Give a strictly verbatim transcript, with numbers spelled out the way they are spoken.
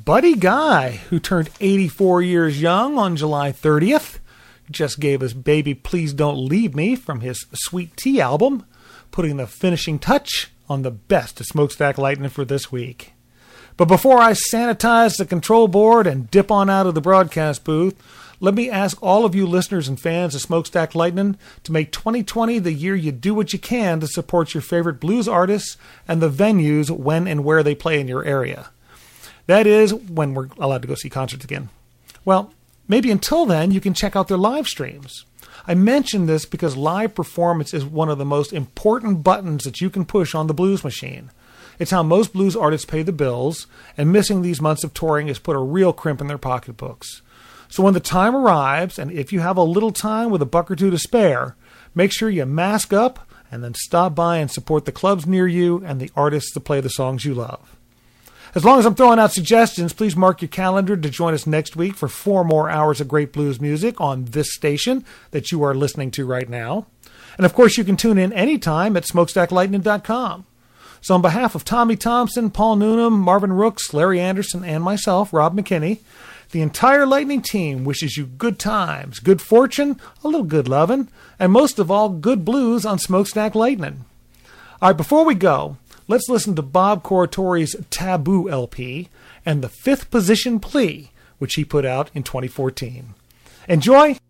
Buddy Guy, who turned eighty-four years young on July thirtieth. Just gave us Baby Please Don't Leave Me from his Sweet Tea album, putting the finishing touch on the best of Smokestack Lightning for this week. But before I sanitize the control board and dip on out of the broadcast booth, let me ask all of you listeners and fans of Smokestack Lightning to make twenty twenty the year you do what you can to support your favorite blues artists and the venues when and where they play in your area. That is, when we're allowed to go see concerts again. Well, maybe until then, you can check out their live streams. I mention this because live performance is one of the most important buttons that you can push on the blues machine. It's how most blues artists pay the bills, and missing these months of touring has put a real crimp in their pocketbooks. So when the time arrives, and if you have a little time with a buck or two to spare, make sure you mask up and then stop by and support the clubs near you and the artists that play the songs you love. As long as I'm throwing out suggestions, please mark your calendar to join us next week for four more hours of great blues music on this station that you are listening to right now. And of course, you can tune in anytime at smokestack lightning dot com. So on behalf of Tommy Thompson, Paul Noonan, Marvin Rooks, Larry Anderson, and myself, Rob McKinney, the entire Lightning team wishes you good times, good fortune, a little good lovin', and most of all, good blues on Smokestack Lightning. All right, before we go, let's listen to Bob Corritori's Taboo L P and the Fifth Position Plea, which he put out in twenty fourteen. Enjoy!